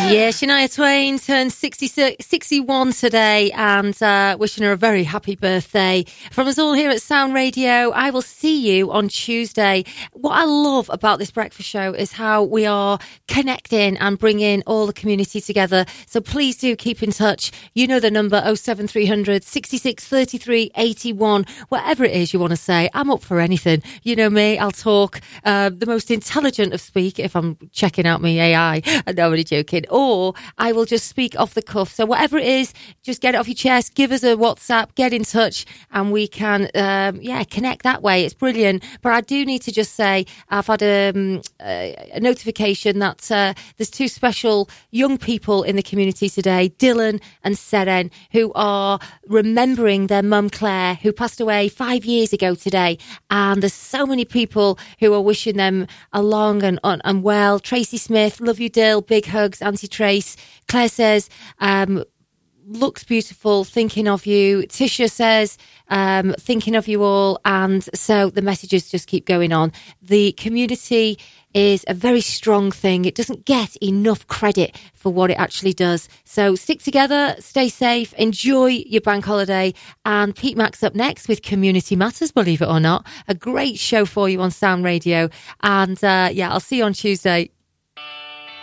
Yeah, Shania Twain turned 61 today, and wishing her a very happy birthday. From us all here at Sound Radio, I will see you on Tuesday. What I love about this breakfast show is how we are connecting and bringing all the community together. So please do keep in touch. You know the number 07300 66 33 81. Whatever it is you want to say, I'm up for anything. You know me, I'll talk the most intelligent of speak if I'm checking out my AI. I'm only joking. Or I will just speak off the cuff. So whatever it is, just get it off your chest, give us a WhatsApp, get in touch, and we can, connect that way. It's brilliant. But I do need to just say, I've had a notification that there's two special young people in the community today, Dylan and Seren, who are remembering their mum Claire, who passed away 5 years ago today. And there's so many people who are wishing them along and well. Tracy Smith, love you, Dill, big hugs. Auntie Trace. Claire says, looks beautiful, thinking of you. Tisha says, thinking of you all. And so the messages just keep going on. The community is a very strong thing. It doesn't get enough credit for what it actually does. So stick together, stay safe, enjoy your bank holiday. And Pete Mack's up next with Community Matters, believe it or not. A great show for you on Sound Radio. And I'll see you on Tuesday.